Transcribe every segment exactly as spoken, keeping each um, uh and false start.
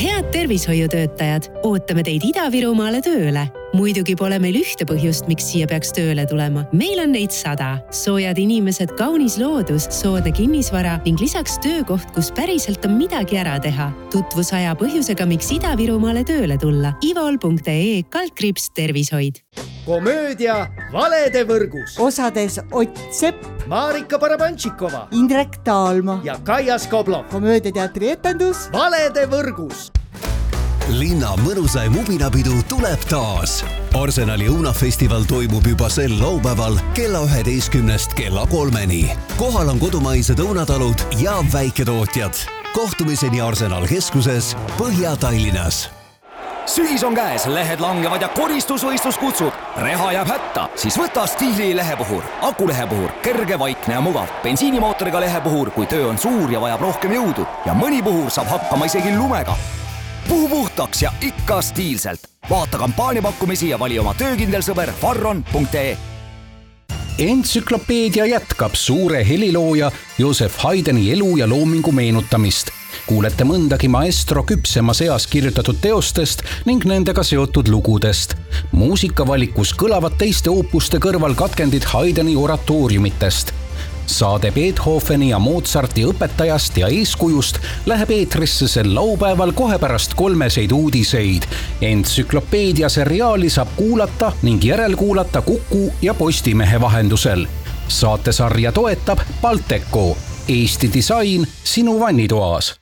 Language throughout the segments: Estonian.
Head tervishoiutöötajad, ootame teid Ida-Virumaale tööle. Muidugi pole meil ühte põhjust, miks siia peaks tööle tulema. Meil on neid sada. Soojad inimesed, kaunis loodus, soodne kinnisvara ning lisaks töökoht, kus päriselt on midagi ära teha. Tutvus aja põhjusega, miks Ida-Virumaale tööle tulla. ivol punkt ee kaldkriips tervishoid. Komöödia Valede võrgus. Osades Ott Sepp, Marika Barabantšikova, Indrek Taalma ja Kaia Skoblov. Komöödiateatri etendus Valede võrgus. Linna mõnusaim ubinapidu tuleb taas. Arsenali õunafestival toimub juba sel laupäeval kella üheteistkümnest kella kolmeni. Kohal on kodumaised õunatalud ja väiketootjad. Kohtumiseni Arsenal keskuses Põhja-Tallinnas. Sügis on käes, lehed langevad ja koristusvõistlus kutsub. Reha jääb hätta, siis võta Stiili lehepuhur. Akulehepuhur, kerge, vaikne ja mugav. Bensiinimootoriga lehepuhur, kui töö on suur ja vajab rohkem jõudu. Ja mõni puhur saab hakkama isegi lumega. Puhu puhtaks ja ikka stiilselt. Vaata kampaaniapakkumisi ja vali oma töökindel sõber farron punkt ee. Entsüklopeedia jätkab suure helilooja Joseph Haydni elu ja loomingu meenutamist. Kuulete mõndagi maestro küpsema seas kirjutatud teostest ning nendega seotud lugudest. Muusikavalikus kõlavad teiste oopuste kõrval katkendid Haydni oratooriumitest. Saade Beethoveni ja Mozarti õpetajast ja eeskujust läheb eetrisse sel laupäeval kohe pärast kolmeseid uudiseid. Entsüklopeedia seriaali saab kuulata ning järelkuulata Kuku ja Postimehe vahendusel. Saatesarja toetab Balteco. Eesti disain sinu vannitoas.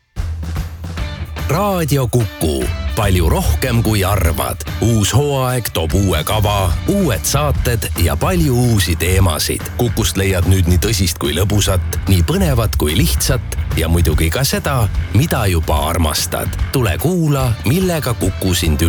Raadio Kuku. Palju rohkem kui arvad. Uus hooaeg toob uue kava, uued saated ja palju uusi teemasid. Kukust leiad nüüd nii tõsist kui lõbusat, nii põnevat kui lihtsat ja muidugi ka seda, mida juba armastad. Tule kuula, millega Kuku sind üle